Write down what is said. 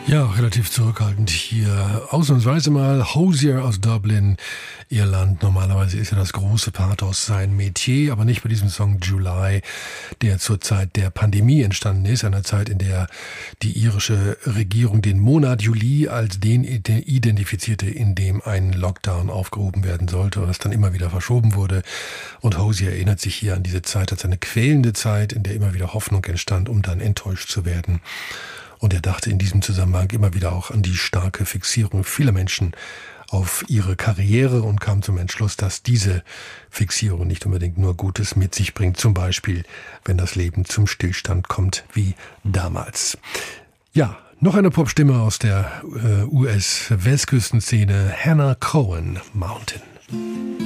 Ja, relativ zurückhaltend hier. Ausnahmsweise mal Hozier aus Dublin, Irland. Normalerweise ist ja das große Pathos sein Metier, aber nicht bei diesem Song July, der zur Zeit der Pandemie entstanden ist, einer Zeit, in der die irische Regierung den Monat Juli als den identifizierte, in dem ein Lockdown aufgehoben werden sollte und es dann immer wieder verschoben wurde. Und Hozier erinnert sich hier an diese Zeit als eine quälende Zeit, in der immer wieder Hoffnung entstand, um dann enttäuscht zu werden. Und er dachte in diesem Zusammenhang immer wieder auch an die starke Fixierung vieler Menschen auf ihre Karriere und kam zum Entschluss, dass diese Fixierung nicht unbedingt nur Gutes mit sich bringt. Zum Beispiel, wenn das Leben zum Stillstand kommt, wie damals. Ja, noch eine Popstimme aus der US-Westküstenszene, Hannah Cohen, Mountain.